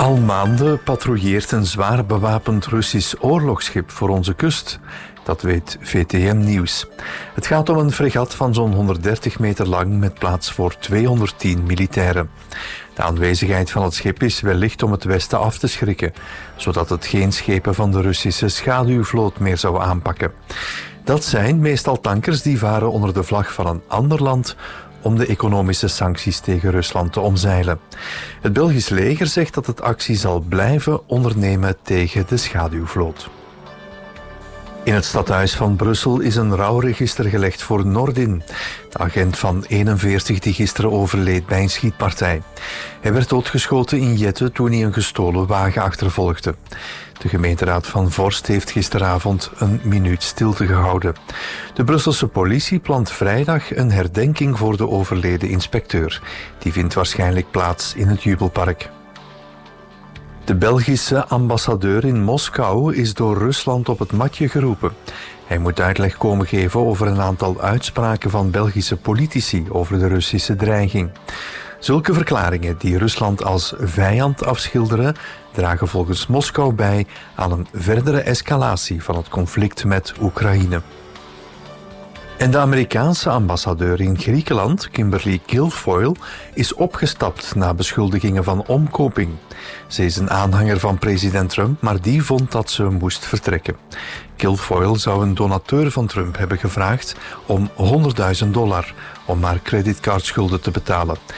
Al maanden patrouilleert een zwaar bewapend Russisch oorlogsschip voor onze kust. Dat weet VTM Nieuws. Het gaat om een fregat van zo'n 130 meter lang met plaats voor 210 militairen. De aanwezigheid van het schip is wellicht om het Westen af te schrikken, zodat het geen schepen van de Russische schaduwvloot meer zou aanpakken. Dat zijn meestal tankers die varen onder de vlag van een ander land om de economische sancties tegen Rusland te omzeilen. Het Belgisch leger zegt dat het actie zal blijven ondernemen tegen de schaduwvloot. In het stadhuis van Brussel is een rouwregister gelegd voor Nordin, de agent van 41 die gisteren overleed bij een schietpartij. Hij werd doodgeschoten in Jette toen hij een gestolen wagen achtervolgde. De gemeenteraad van Vorst heeft gisteravond een minuut stilte gehouden. De Brusselse politie plant vrijdag een herdenking voor de overleden inspecteur. Die vindt waarschijnlijk plaats in het Jubelpark. De Belgische ambassadeur in Moskou is door Rusland op het matje geroepen. Hij moet uitleg komen geven over een aantal uitspraken van Belgische politici over de Russische dreiging. Zulke verklaringen die Rusland als vijand afschilderen, dragen volgens Moskou bij aan een verdere escalatie van het conflict met Oekraïne. En de Amerikaanse ambassadeur in Griekenland, Kimberly Guilfoyle, is opgestapt na beschuldigingen van omkoping. Ze is een aanhanger van president Trump, maar die vond dat ze moest vertrekken. Guilfoyle zou een donateur van Trump hebben gevraagd om $100.000 om haar creditcardschulden te betalen.